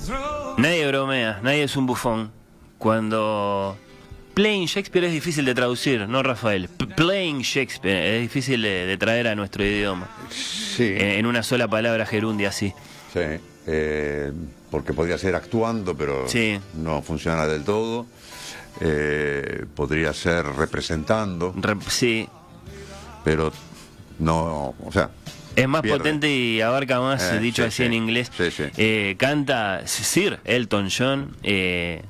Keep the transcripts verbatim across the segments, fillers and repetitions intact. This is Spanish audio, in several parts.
Nadie bromea, nadie es un bufón. Cuando playing Shakespeare es difícil de traducir, ¿no, Rafael? P playing Shakespeare es difícil de, de traer a nuestro idioma. Sí. En, en una sola palabra gerundia, así. Sí, eh, porque podría ser actuando, pero sí. no funciona del todo. Eh, podría ser representando. Re sí. Pero no, o sea... Es más pierde. potente y abarca más, eh, dicho sí, así sí. en inglés. Sí, sí. Eh, canta Sir Elton John eh,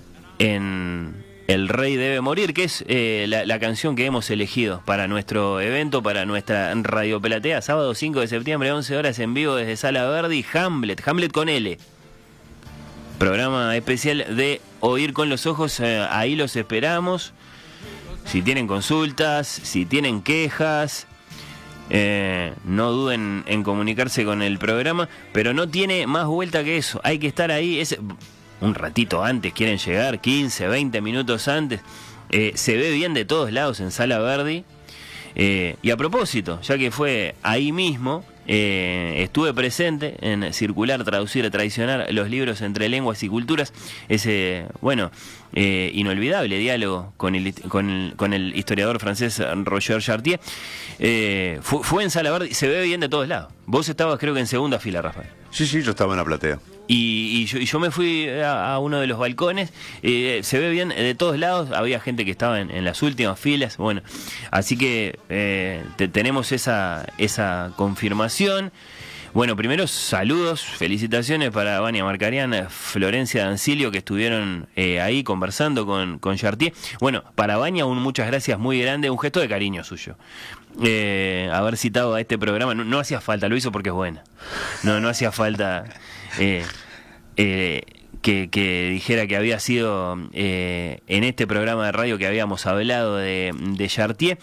en El Rey Debe Morir, que es eh, la, la canción que hemos elegido para nuestro evento, para nuestra Radio Platea, sábado cinco de septiembre, once horas en vivo desde Sala Verdi, Hamlet, Hamlet con L. Programa especial de Oír con los Ojos, eh, ahí los esperamos. Si tienen consultas, si tienen quejas... Eh, no duden en comunicarse con el programa, pero no tiene más vuelta que eso. Hay que estar ahí es, un ratito antes, quieren llegar quince, veinte minutos antes. Eh, se ve bien de todos lados en Sala Verdi. Eh, y a propósito, ya que fue ahí mismo, eh, estuve presente en Circular, Traducir, Traicionar los libros entre lenguas y culturas. Ese, bueno, eh, inolvidable diálogo con el, con, el, con el historiador francés Roger Chartier. Eh, fue, fue en Sala Verdi, se ve bien de todos lados. Vos estabas creo que en segunda fila, Rafael. Sí, sí, yo estaba en la platea. Y, y, yo, y yo me fui a, a uno de los balcones, eh, se ve bien de todos lados, había gente que estaba en, en las últimas filas, bueno, así que eh, te, tenemos esa, esa confirmación. Bueno, primero saludos, felicitaciones para Vania Marcarian, Florencia Dancilio, que estuvieron eh, ahí conversando con, con Chartier. Bueno, para Vania un muchas gracias muy grande, un gesto de cariño suyo. Eh, haber citado a este programa, no, no hacía falta, lo hizo porque es buena. No, no hacía falta eh, eh, que, que dijera que había sido eh, en este programa de radio que habíamos hablado de, de Chartier.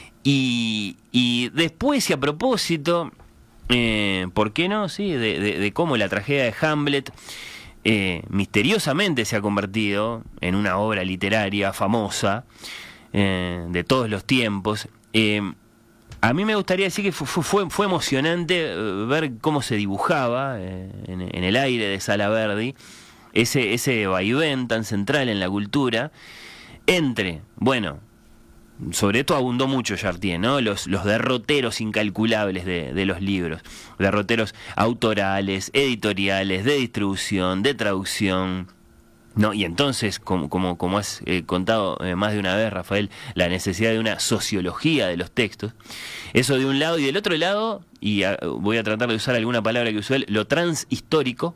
Y, y después y a propósito... Eh, ¿por qué no? Sí, de, de, de cómo la tragedia de Hamlet eh, misteriosamente se ha convertido en una obra literaria famosa eh, de todos los tiempos. Eh, a mí me gustaría decir que fue, fue, fue emocionante ver cómo se dibujaba eh, en, en el aire de Sala Verdi ese, ese vaivén tan central en la cultura entre, bueno... Sobre esto abundó mucho Chartier, ¿no? Los, los derroteros incalculables de, de los libros. Derroteros autorales, editoriales, de distribución, de traducción. No, y entonces, como, como, como has eh, contado eh, más de una vez, Rafael, la necesidad de una sociología de los textos. Eso de un lado, y del otro lado, y a, voy a tratar de usar alguna palabra que usó él, lo transhistórico.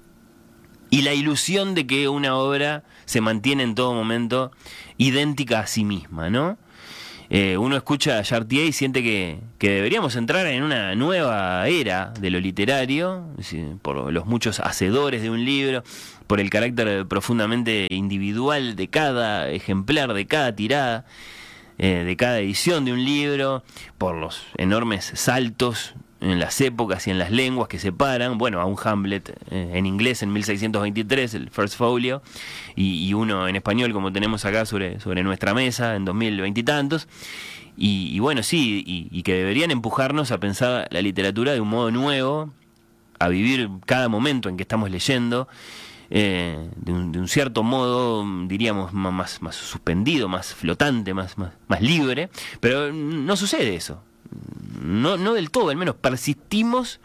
Y la ilusión de que una obra se mantiene en todo momento idéntica a sí misma, ¿no? Eh, uno escucha a Chartier y siente que, que deberíamos entrar en una nueva era de lo literario, por los muchos hacedores de un libro, por el carácter profundamente individual de cada ejemplar, de cada tirada, eh, de cada edición de un libro, por los enormes saltos en las épocas y en las lenguas que separan, bueno, a un Hamlet eh, en inglés en mil seiscientos veintitrés, el First Folio, y, y uno en español como tenemos acá sobre, sobre nuestra mesa en dos mil veinte y tantos, y, y bueno, sí, y, y que deberían empujarnos a pensar la literatura de un modo nuevo, a vivir cada momento en que estamos leyendo, eh, de, un, de un cierto modo, diríamos, más, más suspendido, más flotante, más, más, más libre, pero no sucede eso. No, no del todo, al menos persistimos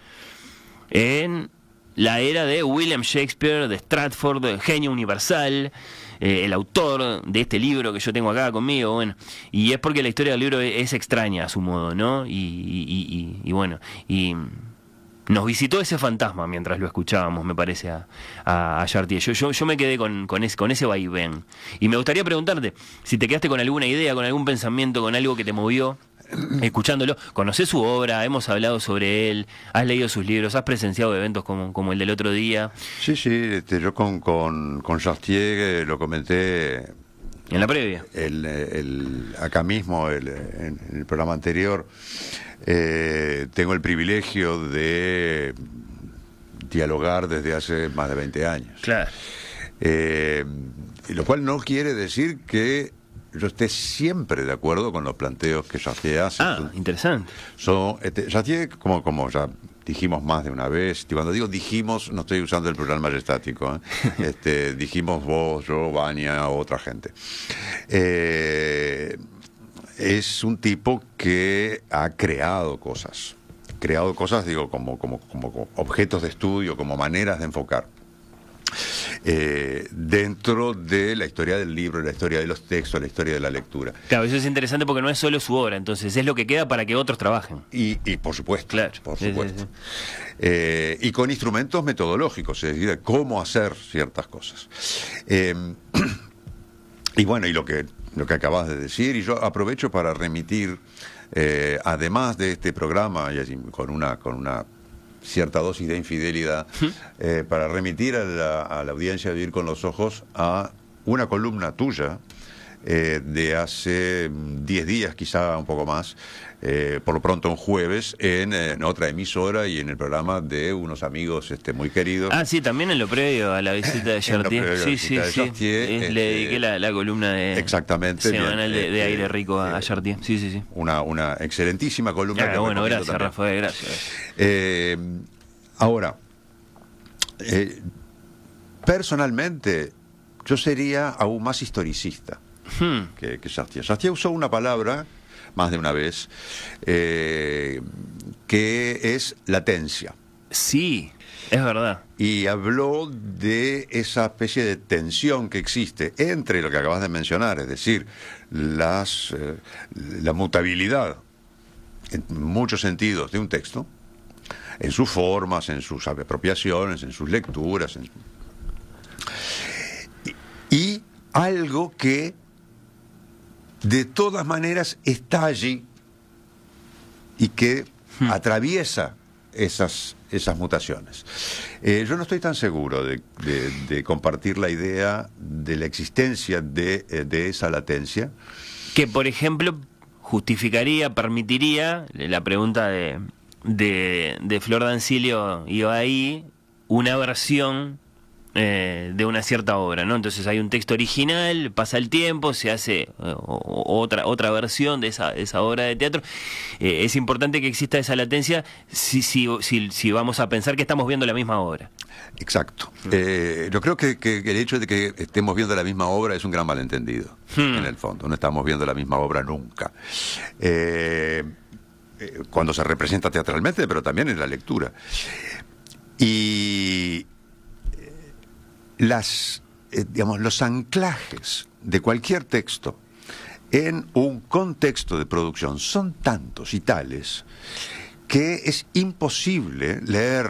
en la era de William Shakespeare, de Stratford, de genio universal, eh, el autor de este libro que yo tengo acá conmigo, bueno, y es porque la historia del libro es, es extraña a su modo, ¿no? Y, y, y, y bueno, y nos visitó ese fantasma mientras lo escuchábamos, me parece, a, a, a Chartier. Yo, yo, yo me quedé con, con, ese, con ese vaivén. Y me gustaría preguntarte si te quedaste con alguna idea, con algún pensamiento, con algo que te movió escuchándolo. Conocés su obra, hemos hablado sobre él, has leído sus libros, has presenciado eventos como, como el del otro día. Sí, sí, este, yo con, con, con Chartier eh, lo comenté en la previa, el, el, acá mismo el, en, en el programa anterior. Eh, tengo el privilegio de dialogar desde hace más de veinte años. Claro. Eh, lo cual no quiere decir que yo esté siempre de acuerdo con los planteos que Chartier hace. Ah, interesante. So, este, Chartier, como, como ya dijimos más de una vez. Y cuando digo dijimos, no estoy usando el plural majestático, ¿eh? este, dijimos vos, yo, Vania, otra gente. Eh, es un tipo que ha creado cosas. Creado cosas, digo, como, como, como objetos de estudio, como maneras de enfocar. Eh, dentro de la historia del libro, la historia de los textos, la historia de la lectura. Claro, eso es interesante porque no es solo su obra, entonces es lo que queda para que otros trabajen. Y, y por supuesto, claro, por sí, supuesto. Sí, sí. Eh, y con instrumentos metodológicos, es decir, cómo hacer ciertas cosas. Eh, y bueno, y lo que, lo que acabas de decir, y yo aprovecho para remitir, eh, además de este programa, y así, con una, con una cierta dosis de infidelidad, eh, para remitir a la, a la audiencia de Vivir con los Ojos a una columna tuya eh, de hace diez días, quizá un poco más, eh, por lo pronto un jueves, en, en otra emisora y en el programa de unos amigos este, muy queridos. Ah, sí, también en lo previo a la visita de Chartier. Sí, sí, sí. Chartier, es, este, le dediqué la, la columna de exactamente, semanal bien, de, de eh, Aire Rico a, eh, a Chartier. Sí, sí, sí. Una, una excelentísima columna. Ah, que bueno, gracias, también. Rafael, gracias. Eh, ahora, eh, personalmente, yo sería aún más historicista Hmm. que, que Chartier. Chartier usó una palabra más de una vez eh, que es latencia. Sí, es verdad. Y habló de esa especie de tensión que existe entre lo que acabas de mencionar, es decir, las, eh, la mutabilidad en muchos sentidos de un texto, en sus formas, en sus apropiaciones, en sus lecturas, en... y, y algo que de todas maneras está allí y que hmm. atraviesa esas, esas mutaciones. Eh, yo no estoy tan seguro de, de, de compartir la idea de la existencia de, de esa latencia. Que, por ejemplo, justificaría, permitiría, la pregunta de, de, de Flor Dancilio iba ahí, una versión eh, de una cierta obra, ¿no? Entonces hay un texto original, pasa el tiempo, se hace eh, otra otra versión de esa, esa obra de teatro. Eh, es importante que exista esa latencia si, si, si, si vamos a pensar que estamos viendo la misma obra. Exacto. Eh, yo creo que, que, que el hecho de que estemos viendo la misma obra es un gran malentendido, hmm. en el fondo. No estamos viendo la misma obra nunca. Eh, cuando se representa teatralmente, pero también en la lectura. Y las, eh, digamos, los anclajes de cualquier texto en un contexto de producción son tantos y tales que es imposible leer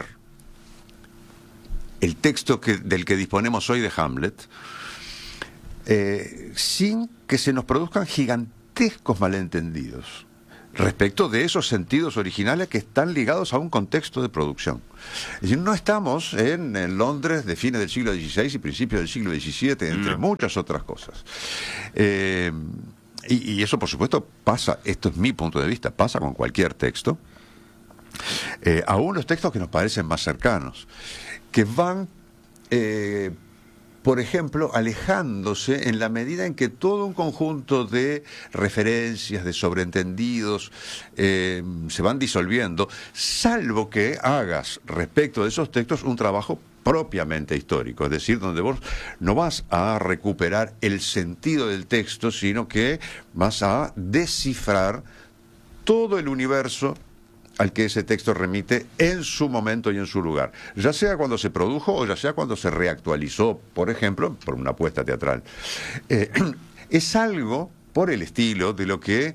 el texto que, del que disponemos hoy de Hamlet eh, sin que se nos produzcan gigantescos malentendidos respecto de esos sentidos originales que están ligados a un contexto de producción. Es decir, no estamos en, en Londres de fines del siglo dieciséis y principios del siglo diecisiete, entre no. muchas otras cosas. Eh, y, y eso, por supuesto, pasa, esto es mi punto de vista, pasa con cualquier texto, eh, aún los textos que nos parecen más cercanos, que van... Eh, por ejemplo, alejándose en la medida en que todo un conjunto de referencias, de sobreentendidos, eh, se van disolviendo, salvo que hagas respecto de esos textos un trabajo propiamente histórico, es decir, donde vos no vas a recuperar el sentido del texto, sino que vas a descifrar todo el universo al que ese texto remite en su momento y en su lugar, ya sea cuando se produjo o ya sea cuando se reactualizó, por ejemplo, por una puesta teatral. Eh, es algo por el estilo de lo que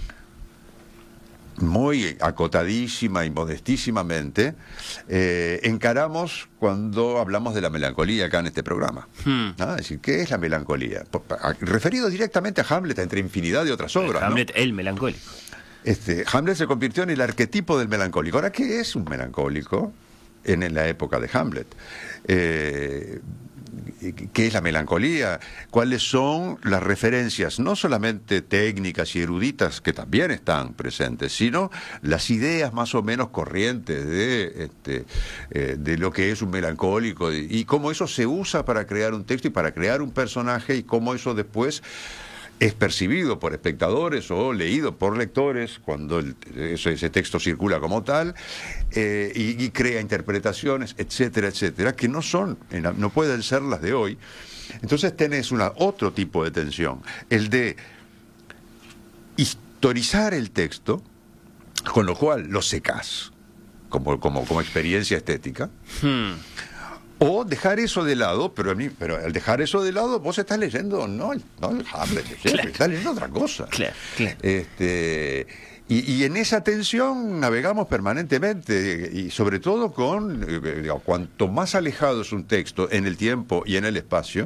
muy acotadísima y modestísimamente eh, encaramos cuando hablamos de la melancolía acá en este programa. Hmm. ¿Ah? Es decir, ¿qué es la melancolía? Referido directamente a Hamlet, entre infinidad de otras obras. Hamlet, ¿no? El melancólico. Este, Hamlet se convirtió en el arquetipo del melancólico. Ahora, ¿qué es un melancólico en, en la época de Hamlet? Eh, ¿Qué es la melancolía? ¿Cuáles son las referencias, no solamente técnicas y eruditas, que también están presentes, sino las ideas más o menos corrientes de, este, eh, de lo que es un melancólico y, y cómo eso se usa para crear un texto y para crear un personaje y cómo eso después es percibido por espectadores o leído por lectores cuando el, ese, ese texto circula como tal, eh, y, y crea interpretaciones, etcétera, etcétera, que no son, no pueden ser las de hoy. Entonces tenés una, otro tipo de tensión, el de historizar el texto, con lo cual lo secás como, como, como experiencia estética. Hmm. O dejar eso de lado, pero, a mí, pero al dejar eso de lado, vos estás leyendo, no, no el Hamlet, claro. Estás leyendo otra cosa. Claro, claro. Este, y, y en esa tensión navegamos permanentemente, y sobre todo con, eh, cuanto más alejado es un texto en el tiempo y en el espacio,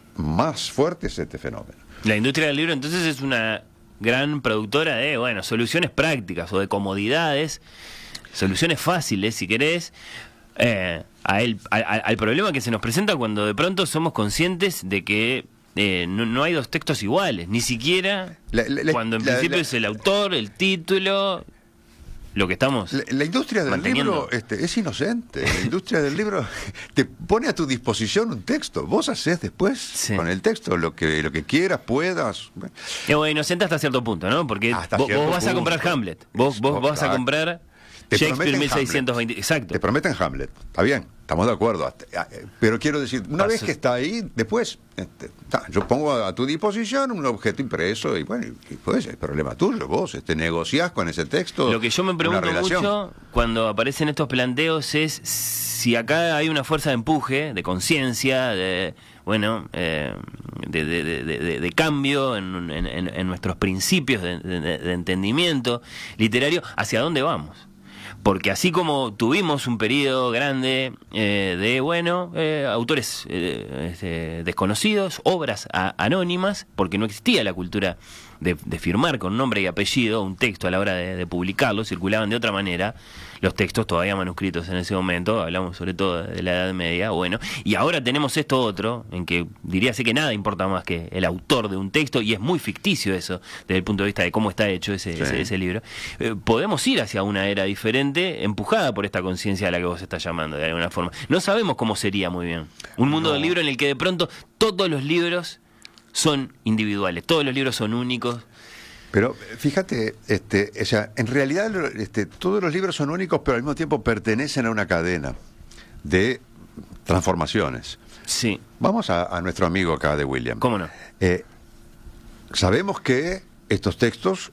más fuerte es este fenómeno. La industria del libro entonces es una gran productora de, bueno, soluciones prácticas o de comodidades, soluciones fáciles, si querés, Eh, a el, a, a, al problema que se nos presenta cuando de pronto somos conscientes de que eh, no, no hay dos textos iguales, ni siquiera la, la, cuando en la, principio la, es el autor, el título, lo que estamos La, la industria del libro este, es inocente. La industria del libro te pone a tu disposición un texto. Vos hacés después sí. con el texto lo que lo que quieras, puedas. Eh, bueno, inocente hasta cierto punto, ¿no? Porque vos, vos vas punto. a comprar Hamlet, vos, vos vas a comprar Te Shakespeare mil seiscientos veinte, exacto. Te prometen Hamlet, está bien, estamos de acuerdo. Pero quiero decir, una Paso. vez que está ahí, después, este, yo pongo a, a tu disposición un objeto impreso y bueno, y pues es problema tuyo, vos este, negociás con ese texto. Lo que yo me pregunto mucho cuando aparecen estos planteos es si acá hay una fuerza de empuje, de conciencia, de bueno, eh, de, de, de, de, de cambio en, en, en nuestros principios de, de, de entendimiento literario, ¿hacia dónde vamos? Porque así como tuvimos un periodo grande eh, de, bueno, eh, autores eh, este, desconocidos, obras a, anónimas, porque no existía la cultura de, de firmar con nombre y apellido un texto a la hora de, de publicarlo, circulaban de otra manera los textos todavía manuscritos en ese momento, hablamos sobre todo de la Edad Media, bueno, y ahora tenemos esto otro, en que diría sé que nada importa más que el autor de un texto, y es muy ficticio eso, desde el punto de vista de cómo está hecho ese, sí. ese, ese libro. Eh, podemos ir hacia una era diferente, empujada por esta conciencia a la que vos estás llamando, de alguna forma. No sabemos cómo sería muy bien. Un mundo no. del libro en el que de pronto todos los libros son individuales, todos los libros son únicos. Pero fíjate, este, o sea, en realidad este, todos los libros son únicos, pero al mismo tiempo pertenecen a una cadena de transformaciones. Sí. Vamos a, a nuestro amigo acá de William. ¿Cómo no? Eh, sabemos que estos textos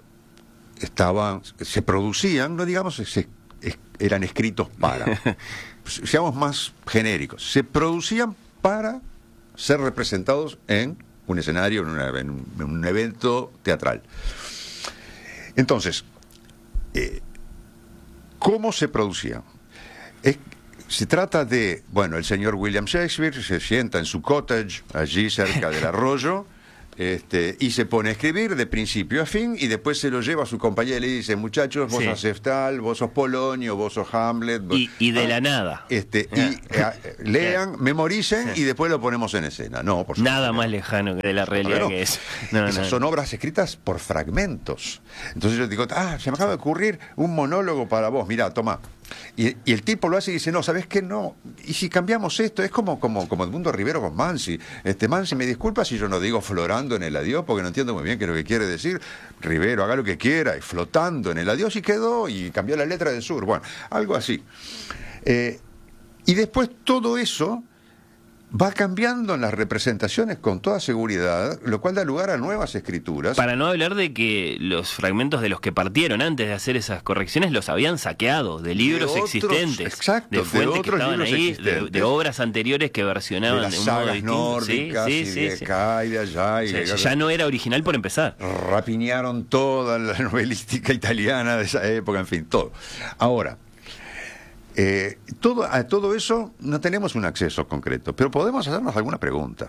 estaban, se producían, no digamos, se, eran escritos para, seamos más genéricos, se producían para ser representados en un escenario, en, una, en, un, en un evento teatral. Entonces, eh, ¿cómo se producía? Es, se trata de, bueno, el señor William Shakespeare se sienta en su cottage, allí cerca del arroyo, este, y se pone a escribir de principio a fin, y después se lo lleva a su compañía y le dice, muchachos, vos sí. haces tal, vos sos Polonio, vos sos Hamlet. Vos... Y, y de ah, la nada. Este, yeah. Y eh, lean, yeah. memoricen, yeah. y después lo ponemos en escena. No, por Nada supuesto, más lejano de la realidad no, no. que es. No, Esas no. son obras escritas por fragmentos. Entonces yo digo, ah, se me acaba de ocurrir un monólogo para vos, mirá, toma. Y, y el tipo lo hace y dice, no, ¿sabés qué? No. Y si cambiamos esto, es como, como, como Edmundo Rivero con Mansi. Este, Mansi, me disculpa si yo no digo florando en el adiós, porque no entiendo muy bien qué es lo que quiere decir. Rivero, haga lo que quiera, y flotando en el adiós, y quedó, y cambió la letra del sur. Bueno, algo así. Eh, y después todo eso va cambiando en las representaciones con toda seguridad, lo cual da lugar a nuevas escrituras. Para no hablar de que los fragmentos de los que partieron antes de hacer esas correcciones los habían saqueado de libros de otros, existentes, exacto, de fuentes de otros que estaban libros ahí, de, de obras anteriores que versionaban de, las de un sagas modo distinto. nórdicas, sí, y sí, de sí, acá y de allá. Y sí, de ya, ya no era original por empezar. Rapiñaron toda la novelística italiana de esa época, en fin, todo. Ahora, Eh, todo, a todo eso no tenemos un acceso concreto, pero podemos hacernos alguna pregunta.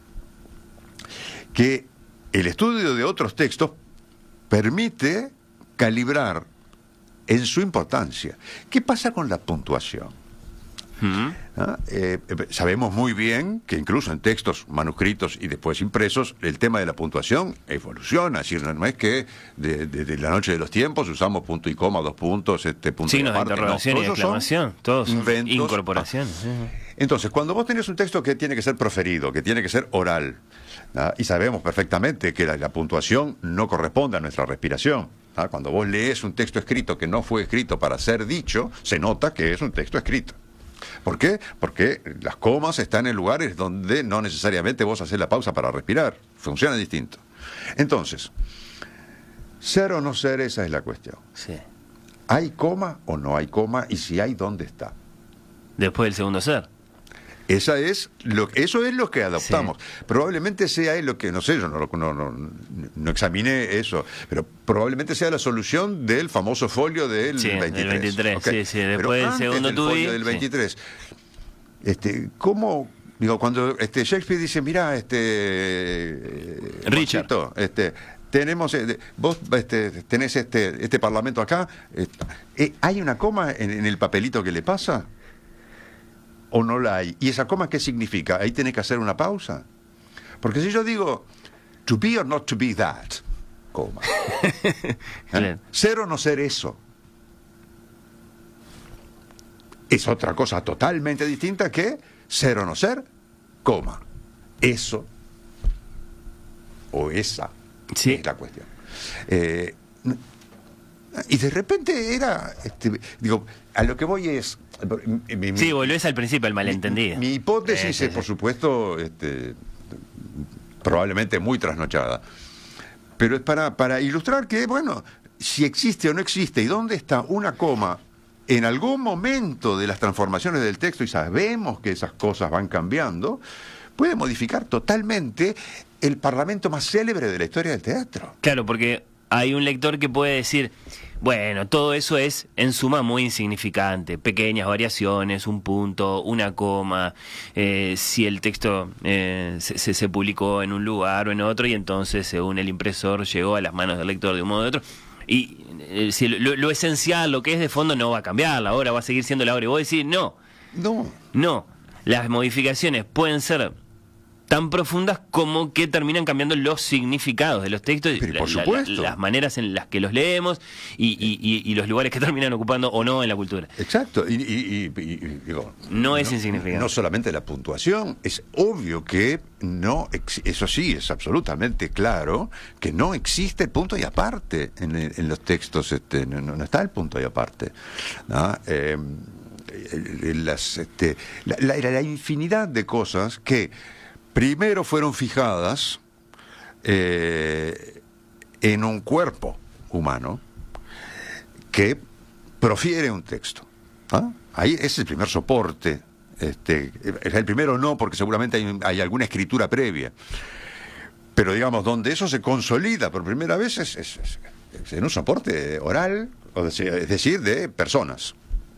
Que el estudio de otros textos permite calibrar en su importancia. ¿Qué pasa con la puntuación? ¿Ah? Eh, sabemos muy bien que incluso en textos manuscritos y después impresos el tema de la puntuación evoluciona, es decir, no es que de, de, de la noche de los tiempos usamos punto y coma, dos puntos, este punto signos de aparte, interrogación no, y exclamación, todos son incorporaciones. Ah. Entonces, cuando vos tenés un texto que tiene que ser proferido, que tiene que ser oral, ¿ah? Y sabemos perfectamente que la, la puntuación no corresponde a nuestra respiración. ¿Ah? Cuando vos lees un texto escrito que no fue escrito para ser dicho, se nota que es un texto escrito. ¿Por qué? Porque las comas están en lugares donde no necesariamente vos haces la pausa para respirar. Funciona distinto. Entonces, ser o no ser, esa es la cuestión. Sí. ¿Hay coma o no hay coma? Y si hay, ¿dónde está? Después del segundo ser. Esa es lo, eso es lo que adoptamos. Sí. Probablemente sea lo que, no sé, yo no, no, no, no examiné eso, pero probablemente sea la solución del famoso folio del sí, veintitrés. Del veintitrés, okay. Sí, sí, después del segundo del folio del veintitrés. Sí. Este, ¿cómo? Digo, cuando este Shakespeare dice, mira, este... Richard. Juanchito, este... Tenemos, eh, vos este, tenés este, este parlamento acá, eh, ¿hay una coma en, en el papelito que le pasa? ¿O no la hay? ¿Y esa coma qué significa? Ahí tenés que hacer una pausa. Porque si yo digo, to be or not to be that, coma. ¿Eh? Ser o no ser eso. Es otra cosa totalmente distinta que ser o no ser, coma. Eso o esa. Sí. Es la cuestión. Eh, y de repente era, este, digo, a lo que voy es... Mi, mi, sí, volvés al principio, al malentendido. Mi, mi hipótesis eh, es, por supuesto, este, probablemente muy trasnochada. Pero es para, para ilustrar que, bueno, si existe o no existe, y dónde está una coma en algún momento de las transformaciones del texto, y sabemos que esas cosas van cambiando, puede modificar totalmente el parlamento más célebre de la historia del teatro. Claro, porque hay un lector que puede decir, bueno, todo eso es en suma muy insignificante, pequeñas variaciones, un punto, una coma, eh, si el texto eh, se, se publicó en un lugar o en otro y entonces según el impresor llegó a las manos del lector de un modo o de otro. Y eh, si lo, lo esencial, lo que es de fondo no va a cambiar, la obra va a seguir siendo la obra. Y vos decís, no, no, no, las modificaciones pueden ser tan profundas como que terminan cambiando los significados de los textos, pero por la, supuesto. La, las maneras en las que los leemos y, y, y, y los lugares que terminan ocupando o no en la cultura. Exacto, y, y, y, y digo, no es no, insignificante. No solamente la puntuación, es obvio que no, eso sí, es absolutamente claro que no existe el punto y aparte en, en los textos, este, no, no está el punto y aparte, ¿no? Eh, las, este, la, la, la infinidad de cosas que primero fueron fijadas eh, en un cuerpo humano que profiere un texto. ¿Ah? Ahí es el primer soporte. Este, es el primero no, porque seguramente hay, hay alguna escritura previa. Pero digamos, donde eso se consolida por primera vez es, es, es, es en un soporte oral, es decir, de personas.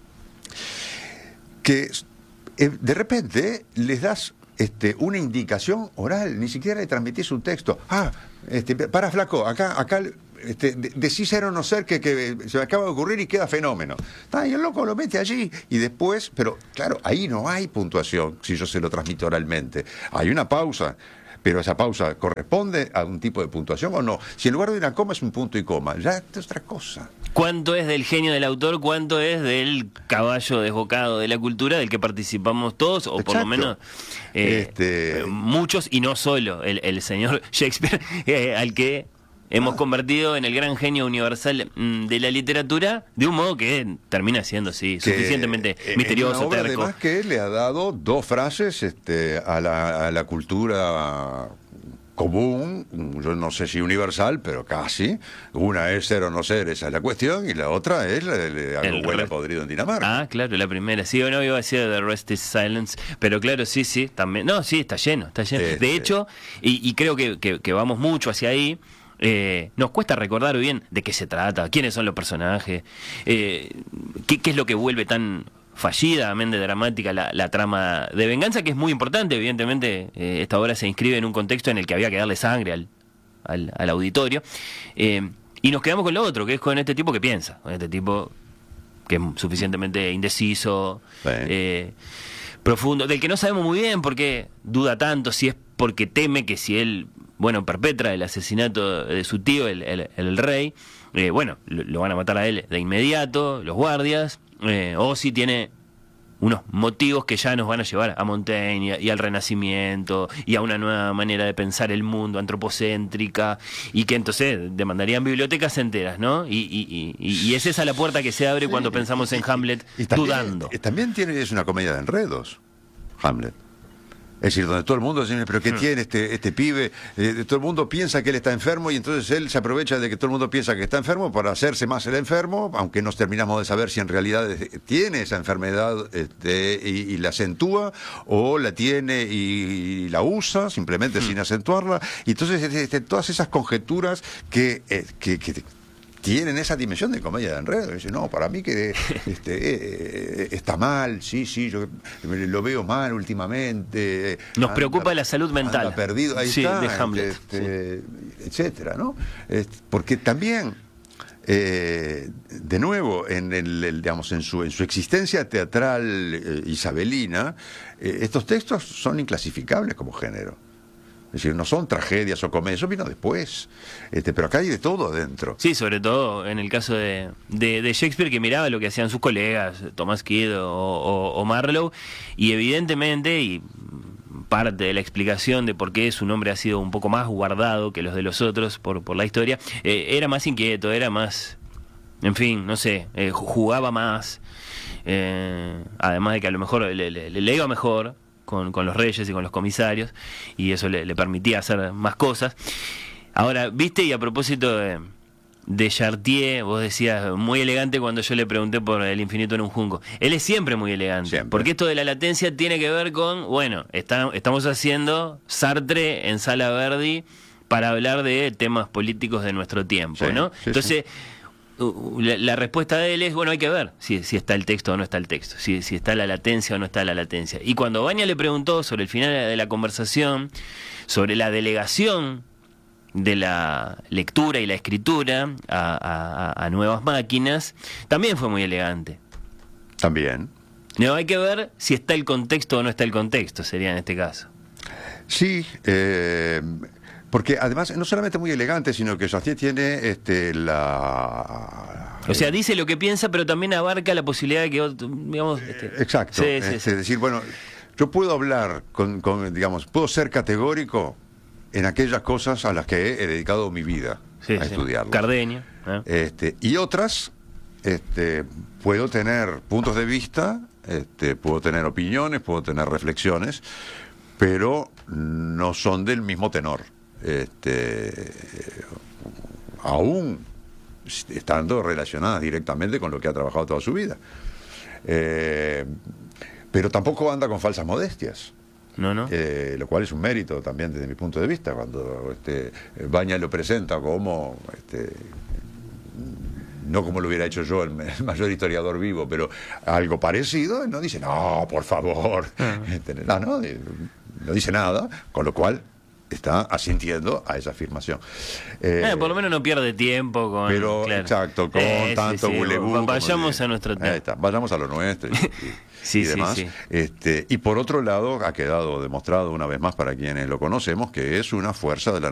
Que eh, de repente les das Este, una indicación oral, ni siquiera le transmitís un texto. Ah, este, para flaco, acá, acá este, decís ser o no ser que, que se me acaba de ocurrir y queda fenómeno. Ah, y el loco lo mete allí y después, pero claro, ahí no hay puntuación si yo se lo transmito oralmente. Hay una pausa, pero esa pausa corresponde a un tipo de puntuación o no. Si en lugar de una coma es un punto y coma, ya es otra cosa. ¿Cuánto es del genio del autor? ¿Cuánto es del caballo desbocado de la cultura del que participamos todos? O Exacto. por lo menos eh, este... muchos, y no solo el, el señor Shakespeare, eh, al que hemos ah. convertido en el gran genio universal mm, de la literatura, de un modo que termina siendo, sí, que, suficientemente eh, misterioso, una obra, terco. Además que le ha dado dos frases este, a, la, a la cultura común, yo no sé si universal, pero casi. Una es ser o no ser, esa es la cuestión, y la otra es la de algo huele podrido en Dinamarca. Ah, claro, la primera. Sí, o no iba a decir The Rest is Silence, pero claro, sí, sí, también. No, sí, está lleno, está lleno. Este... De hecho, y, y creo que, que, que vamos mucho hacia ahí, eh, nos cuesta recordar bien de qué se trata, quiénes son los personajes, eh, qué, qué es lo que vuelve tan fallidamente dramática la, la trama de venganza, que es muy importante. Evidentemente eh, esta obra se inscribe en un contexto en el que había que darle sangre al, al, al auditorio, eh, y nos quedamos con lo otro, que es con este tipo que piensa, con este tipo que es suficientemente indeciso, sí. eh, profundo, del que no sabemos muy bien por qué duda tanto, si es porque teme que si él, bueno, perpetra el asesinato de su tío, el, el, el rey, eh, bueno, lo, lo van a matar a él de inmediato, los guardias, Eh, o si tiene unos motivos que ya nos van a llevar a Montaigne y, a, y al Renacimiento y a una nueva manera de pensar el mundo, antropocéntrica, y que entonces demandarían bibliotecas enteras, ¿no? Y, y, y, y es esa la puerta que se abre sí, cuando pensamos en Hamlet, y, y también, dudando. También tiene, es una comedia de enredos, Hamlet. Es decir, donde todo el mundo dice, pero ¿qué hmm. tiene este este pibe? Eh, todo el mundo piensa que él está enfermo y entonces él se aprovecha de que todo el mundo piensa que está enfermo para hacerse más el enfermo, aunque nos terminamos de saber si en realidad tiene esa enfermedad este, y, y la acentúa, o la tiene y, y la usa simplemente hmm. sin acentuarla. Y entonces este, todas esas conjeturas que... Eh, que, que tienen esa dimensión de comedia de enredo. Dice, no, para mí que este, eh, está mal, sí, sí, yo lo veo mal últimamente. Nos anda, preocupa la salud mental. Anda perdido, ahí sí, está, de Hamlet. Este, sí. Etcétera, ¿no? Este, porque también, eh, de nuevo, en el, el, digamos, en su, en su existencia teatral eh, isabelina, eh, estos textos son inclasificables como género. Es decir, no son tragedias o comedias, eso vino después. Este, pero acá hay de todo adentro. Sí, sobre todo en el caso de, de, de Shakespeare, que miraba lo que hacían sus colegas, Thomas Kidd o, o, o Marlowe, y evidentemente, y parte de la explicación de por qué su nombre ha sido un poco más guardado que los de los otros por, por la historia, eh, era más inquieto, era más, en fin, no sé, eh, jugaba más, eh, además de que a lo mejor le, le, le iba mejor Con, con los reyes y con los comisarios, y eso le, le permitía hacer más cosas. Ahora, viste, y a propósito de, de Chartier, vos decías, muy elegante cuando yo le pregunté por El infinito en un junco. Él es siempre muy elegante, siempre. Porque esto de la latencia tiene que ver con, bueno, está, estamos haciendo Sartre en Sala Verdi para hablar de temas políticos de nuestro tiempo, sí, ¿no? Sí, Entonces... Sí. La, la respuesta de él es, bueno, hay que ver si, si está el texto o no está el texto, si, si está la latencia o no está la latencia. Y cuando Baña le preguntó sobre el final de la conversación, sobre la delegación de la lectura y la escritura a, a, a nuevas máquinas, también fue muy elegante. También. No, hay que ver si está el contexto o no está el contexto, sería en este caso. Sí, eh... porque además no solamente muy elegante, sino que Chartier tiene este, la... O sea, dice lo que piensa, pero también abarca la posibilidad de que, digamos... Este... Exacto. Sí, sí, sí. Es decir, bueno, yo puedo hablar, con, con, digamos, puedo ser categórico en aquellas cosas a las que he dedicado mi vida sí, a sí. estudiarlas. Cardenio. ¿eh? Este, y otras, este, puedo tener puntos de vista, este, puedo tener opiniones, puedo tener reflexiones, pero no son del mismo tenor. Este, aún estando relacionadas directamente con lo que ha trabajado toda su vida, eh, pero tampoco anda con falsas modestias, no, no. Eh, lo cual es un mérito también desde mi punto de vista, cuando este, Baña lo presenta como este, no como lo hubiera hecho yo, el, el mayor historiador vivo, pero algo parecido, no dice no, por favor, uh-huh. este, no, no, no dice nada, con lo cual está asintiendo a esa afirmación. Eh, eh, por lo menos no pierde tiempo con... Pero, claro. exacto, con eh, tanto sí, sí, bulegú. Vayamos a nuestro tema. Ahí está, vayamos a lo nuestro y, y, sí, y demás. Sí, sí. Este, y por otro lado, ha quedado demostrado una vez más para quienes lo conocemos que es una fuerza de la